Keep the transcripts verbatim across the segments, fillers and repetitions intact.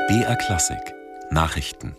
B R Klassik Nachrichten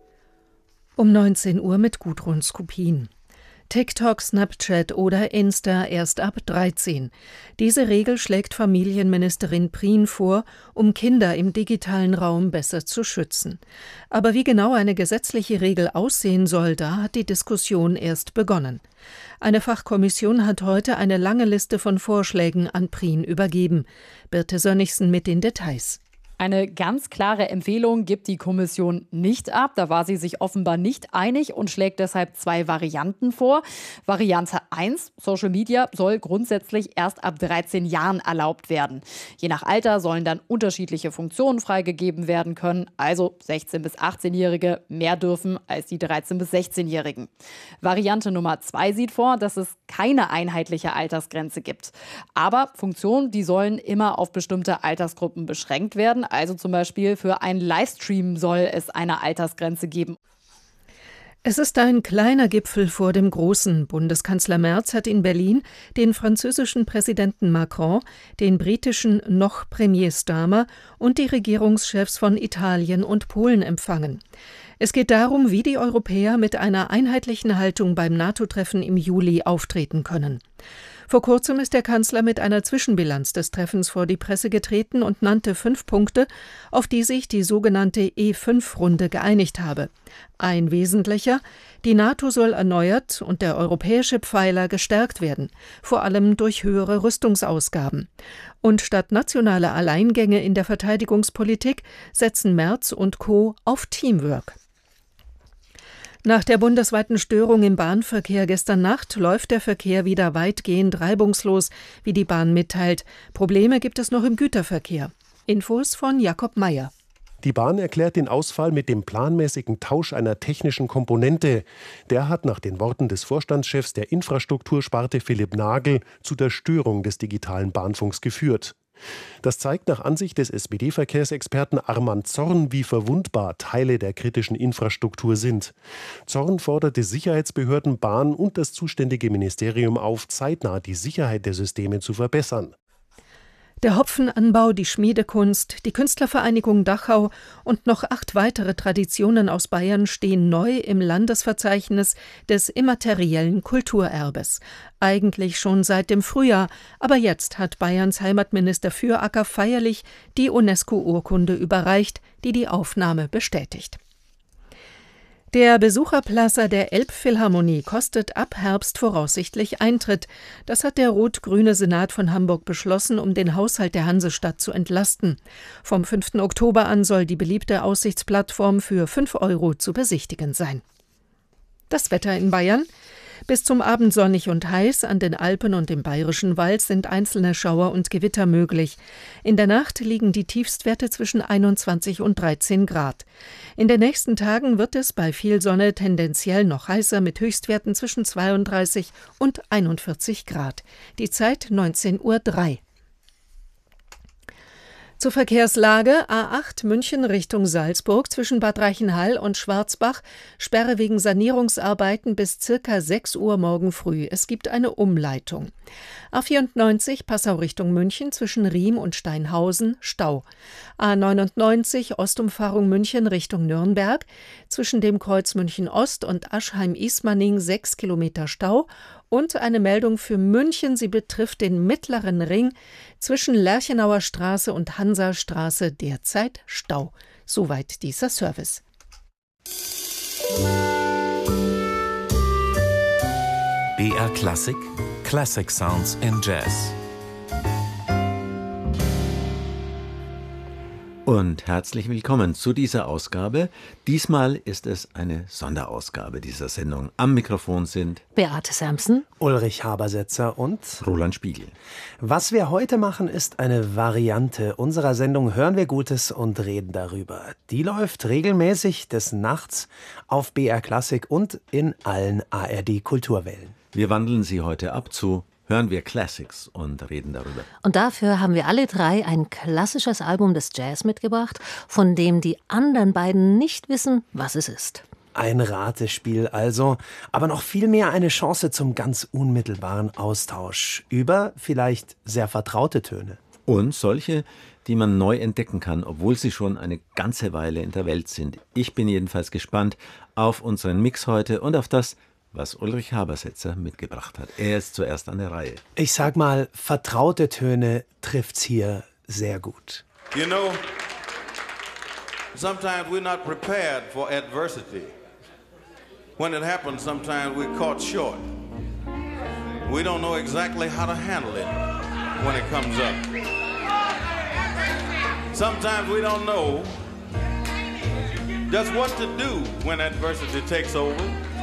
Um neunzehn Uhr mit Gudrun Skupin. TikTok, Snapchat oder Insta erst ab dreizehn. Diese Regel schlägt Familienministerin Prien vor, um Kinder im digitalen Raum besser zu schützen. Aber wie genau eine gesetzliche Regel aussehen soll, da hat die Diskussion erst begonnen. Eine Fachkommission hat heute eine lange Liste von Vorschlägen an Prien übergeben. Birte Sönnigsen mit den Details. Eine ganz klare Empfehlung gibt die Kommission nicht ab. Da war sie sich offenbar nicht einig und schlägt deshalb zwei Varianten vor. Variante eins, Social Media soll grundsätzlich erst ab dreizehn Jahren erlaubt werden. Je nach Alter sollen dann unterschiedliche Funktionen freigegeben werden können. Also sechzehn- bis achtzehnjährige mehr dürfen als die dreizehn- bis sechzehnjährigen. Variante Nummer zwei sieht vor, dass es keine einheitliche Altersgrenze gibt. Aber Funktionen, die sollen immer auf bestimmte Altersgruppen beschränkt werden. Also zum Beispiel für einen Livestream soll es eine Altersgrenze geben. Es ist ein kleiner Gipfel vor dem großen. Bundeskanzler Merz hat in Berlin den französischen Präsidenten Macron, den britischen noch Premier Starmer und die Regierungschefs von Italien und Polen empfangen. Es geht darum, wie die Europäer mit einer einheitlichen Haltung beim NATO-Treffen im Juli auftreten können. Vor kurzem ist der Kanzler mit einer Zwischenbilanz des Treffens vor die Presse getreten und nannte fünf Punkte, auf die sich die sogenannte E fünf Runde geeinigt habe. Ein wesentlicher: Die NATO soll erneuert und der europäische Pfeiler gestärkt werden, vor allem durch höhere Rüstungsausgaben. Und statt nationaler Alleingänge in der Verteidigungspolitik setzen Merz und Co. auf Teamwork. Nach der bundesweiten Störung im Bahnverkehr gestern Nacht läuft der Verkehr wieder weitgehend reibungslos, wie die Bahn mitteilt. Probleme gibt es noch im Güterverkehr. Infos von Jakob Meyer. Die Bahn erklärt den Ausfall mit dem planmäßigen Tausch einer technischen Komponente. Der hat nach den Worten des Vorstandschefs der Infrastruktursparte Philipp Nagel zu der Störung des digitalen Bahnfunks geführt. Das zeigt nach Ansicht des S P D-Verkehrsexperten Armand Zorn, wie verwundbar Teile der kritischen Infrastruktur sind. Zorn forderte Sicherheitsbehörden, Bahn und das zuständige Ministerium auf, zeitnah die Sicherheit der Systeme zu verbessern. Der Hopfenanbau, die Schmiedekunst, die Künstlervereinigung Dachau und noch acht weitere Traditionen aus Bayern stehen neu im Landesverzeichnis des immateriellen Kulturerbes. Eigentlich schon seit dem Frühjahr, aber jetzt hat Bayerns Heimatminister Füracker feierlich die UNESCO-Urkunde überreicht, die die Aufnahme bestätigt. Der Besucherplaza der Elbphilharmonie kostet ab Herbst voraussichtlich Eintritt. Das hat der rot-grüne Senat von Hamburg beschlossen, um den Haushalt der Hansestadt zu entlasten. Vom fünften Oktober an soll die beliebte Aussichtsplattform für fünf Euro zu besichtigen sein. Das Wetter in Bayern: Bis zum Abend sonnig und heiß, an den Alpen und im Bayerischen Wald sind einzelne Schauer und Gewitter möglich. In der Nacht liegen die Tiefstwerte zwischen einundzwanzig und dreizehn Grad. In den nächsten Tagen wird es bei viel Sonne tendenziell noch heißer mit Höchstwerten zwischen zweiunddreißig und einundvierzig Grad. Die Zeit neunzehn Uhr drei. Zur Verkehrslage: A acht München Richtung Salzburg zwischen Bad Reichenhall und Schwarzbach, Sperre wegen Sanierungsarbeiten bis circa sechs Uhr morgen früh. Es gibt eine Umleitung. A vierundneunzig Passau Richtung München zwischen Riem und Steinhausen, Stau. A neunundneunzig Ostumfahrung München Richtung Nürnberg zwischen dem Kreuz München Ost und Aschheim-Ismaning sechs Kilometer Stau. Und eine Meldung für München, sie betrifft den Mittleren Ring zwischen Lerchenauer Straße und Hansastraße, derzeit Stau. Soweit dieser Service. B R Klassik Classic Sounds in Jazz. Und herzlich willkommen zu dieser Ausgabe. Diesmal ist es eine Sonderausgabe dieser Sendung. Am Mikrofon sind Beate Samson, Ulrich Habersetzer und Roland Spiegel. Was wir heute machen, ist eine Variante unserer Sendung Hören wir Gutes und reden darüber. Die läuft regelmäßig des Nachts auf B R Klassik und in allen A R D-Kulturwellen. Wir wandeln sie heute ab zu Hören wir Classics und reden darüber. Und dafür haben wir alle drei ein klassisches Album des Jazz mitgebracht, von dem die anderen beiden nicht wissen, was es ist. Ein Ratespiel also, aber noch viel mehr eine Chance zum ganz unmittelbaren Austausch über vielleicht sehr vertraute Töne. Und solche, die man neu entdecken kann, obwohl sie schon eine ganze Weile in der Welt sind. Ich bin jedenfalls gespannt auf unseren Mix heute und auf das, was Ulrich Habersetzer mitgebracht hat. Er ist zuerst an der Reihe. Ich sag mal, vertraute Töne trifft's hier sehr gut. You know, sometimes we're not prepared for adversity. When it happens, sometimes we're caught short. We don't know exactly how to handle it when it comes up. Sometimes we don't know just what to do when adversity takes over.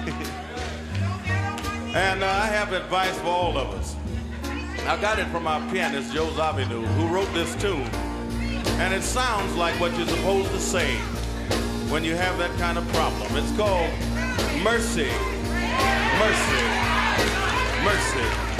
And uh, I have advice for all of us. I got it from our pianist, Joe Zawinul, who wrote this tune. And it sounds like what you're supposed to say when you have that kind of problem. It's called mercy, mercy, mercy.